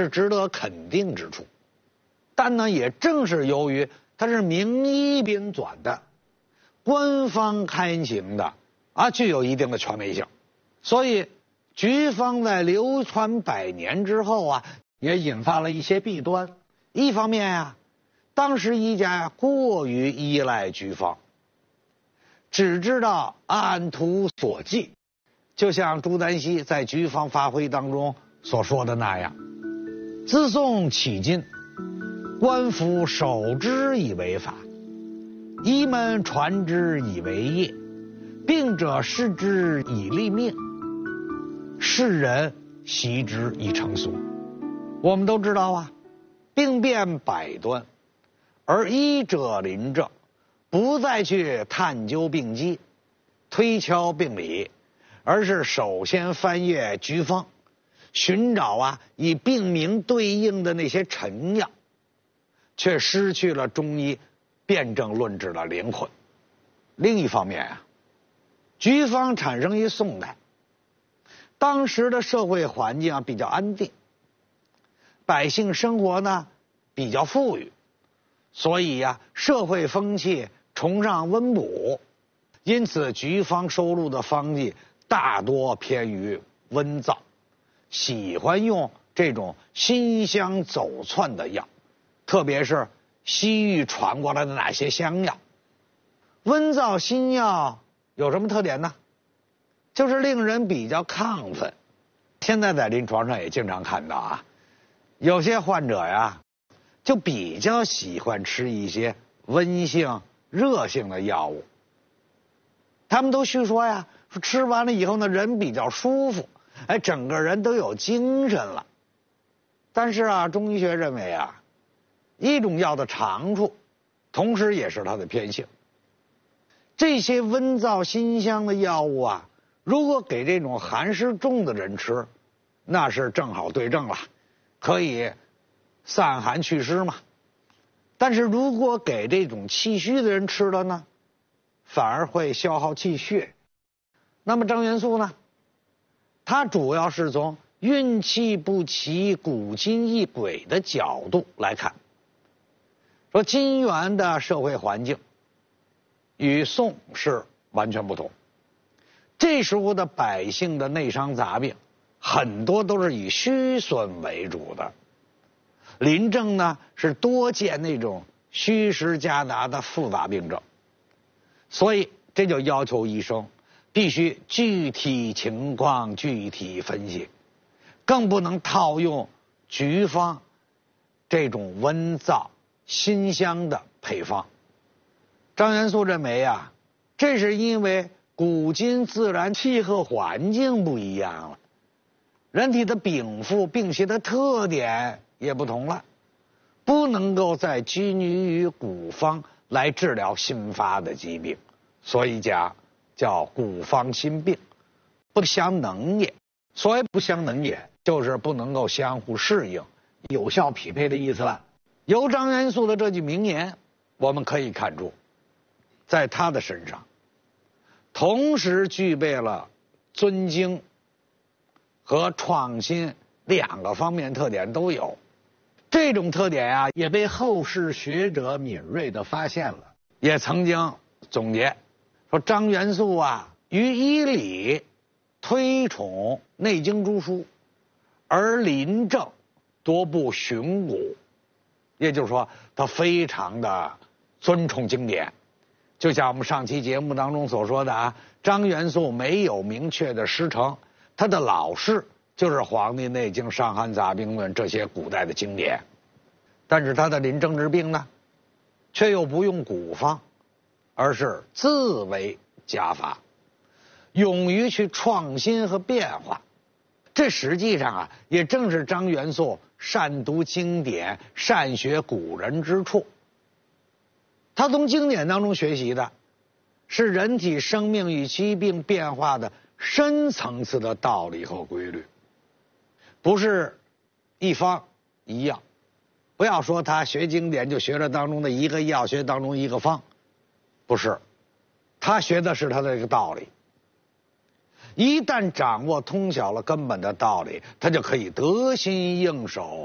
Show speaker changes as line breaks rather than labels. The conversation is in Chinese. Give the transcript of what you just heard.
是值得肯定之处。但呢，也正是由于它是名医编纂的、官方刊行的具有一定的权威性，所以局方在流传100年之后也引发了一些弊端。一方面当时医家过于依赖局方，只知道按图索骥，就像朱丹溪在局方发挥当中所说的那样：自宋迄今，官府守之以为法，医门传之以为业，病者视之以立命，世人习之以成俗。我们都知道病变百端，而医者临症，不再去探究病机、推敲病理，而是首先翻阅局方，寻找以病名对应的那些陈药，却失去了中医辨证论治的灵魂。另一方面局方产生于宋代，当时的社会环境比较安定，百姓生活呢比较富裕，所以社会风气崇尚温补，因此局方收录的方剂大多偏于温燥，喜欢用这种辛香走窜的药，特别是西域传过来的那些香药。温燥辛药有什么特点呢？就是令人比较亢奋。现在在临床上也经常看到有些患者就比较喜欢吃一些温性、热性的药物。他们都叙说说吃完了以后呢，人比较舒服，整个人都有精神了。但是中医学认为一种药的长处，同时也是它的偏性。这些温燥辛香的药物如果给这种寒湿重的人吃，那是正好对症了，可以散寒祛湿嘛。但是如果给这种气虚的人吃了呢，反而会消耗气血。那么张元素呢，他主要是从运气不齐、古今异诡的角度来看，说金元的社会环境与宋是完全不同。这时候的百姓的内伤杂病很多都是以虚损为主的，临症呢是多见那种虚实夹杂的复杂病症，所以这就要求医生必须具体情况具体分析，更不能套用局方这种温燥辛香的配方。张元素认为这是因为古今自然气候环境不一样了，人体的禀赋病邪的特点也不同了，不能够再拘泥于古方来治疗新发的疾病，所以叫古方新病，不相能也。所谓不相能也，就是不能够相互适应、有效匹配的意思了。由张元素的这句名言，我们可以看出，在他的身上同时具备了尊经和创新2个方面特点都有。这种特点也被后世学者敏锐地发现了，也曾经总结说张元素于医理推崇内经诸书，而临症多不循古，也就是说他非常的尊崇经典。就像我们上期节目当中所说的张元素没有明确的师承，他的老师就是《黄帝内经》《伤寒杂病论》这些古代的经典。但是他的临症治病呢，却又不用古方，而是自为家法，勇于去创新和变化。这实际上也正是张元素善读经典、善学古人之处。他从经典当中学习的是人体生命与疾病变化的深层次的道理和规律，不是一方一药。不要说他学经典就学了当中的一个药学当中一个方，不是，他学的是他的这个道理。一旦掌握通晓了根本的道理，他就可以得心应手，